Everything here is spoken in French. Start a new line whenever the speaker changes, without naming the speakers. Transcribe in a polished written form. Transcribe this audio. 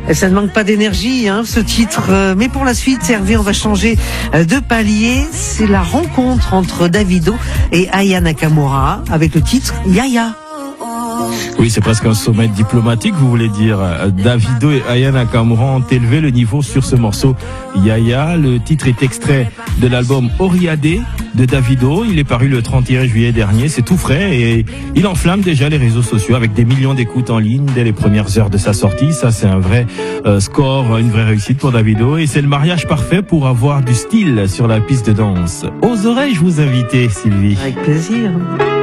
Ça ne manque pas d'énergie, hein, ce titre. Mais pour la suite, Hervé, on va changer de palier. C'est la rencontre entre Davido et Aya Nakamura avec le titre Yaya.
Oui, c'est presque un sommet diplomatique, vous voulez dire. Davido et Aya Nakamura ont élevé le niveau sur ce morceau Yaya. Le titre est extrait de l'album Oriade de Davido. Il est paru le 31 juillet dernier. C'est tout frais et il enflamme déjà les réseaux sociaux avec des millions d'écoutes en ligne dès les premières heures de sa sortie. Ça, c'est un vrai score, une vraie réussite pour Davido. Et c'est le mariage parfait pour avoir du style sur la piste de danse. Aux oreilles, je vous invite, Sylvie.
Avec plaisir.